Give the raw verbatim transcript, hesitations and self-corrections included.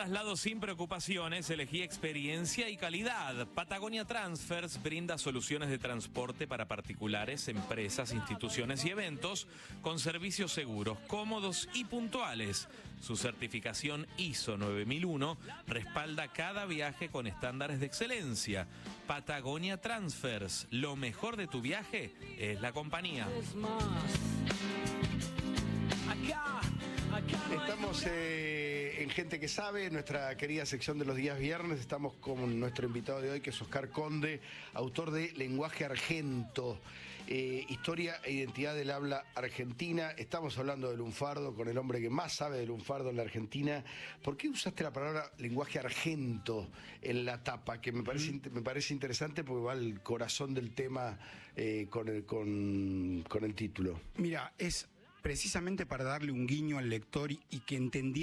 traslado sin preocupaciones, elegí experiencia y calidad. Patagonia Transfers brinda soluciones de transporte para particulares, empresas, instituciones y eventos con servicios seguros, cómodos y puntuales. Su certificación I S O nueve mil uno respalda cada viaje con estándares de excelencia. Patagonia Transfers, lo mejor de tu viaje es la compañía. Estamos eh, en Gente que Sabe, nuestra querida sección de los días viernes. Estamos con nuestro invitado de hoy, que es Oscar Conde, autor de Lenguaje Argento, eh, Historia e Identidad del Habla Argentina. Estamos hablando de lunfardo con el hombre que más sabe de lunfardo en la Argentina. ¿Por qué usaste la palabra lenguaje argento en la tapa? Que me parece, mm. me parece interesante porque va al corazón del tema eh, con, el, con, con el título. Mira, es precisamente para darle un guiño al lector y, y que entendiera